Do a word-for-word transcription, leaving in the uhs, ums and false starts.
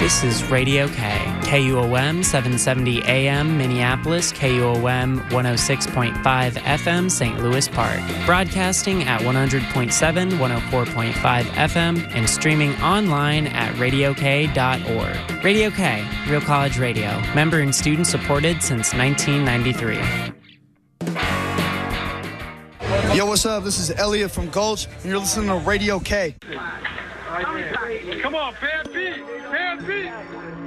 This is Radio K, K U O M seven seventy A M Minneapolis, K U O M one oh six point five F M Saint Louis Park. Broadcasting at one hundred point seven, one oh four point five F M and streaming online at radio k dot org. Radio K, Real College Radio, member and student supported since nineteen ninety-three. Yo, what's up? This is Elliot from Gulch, and you're listening to Radio K. Come on, bad beat, bad beat.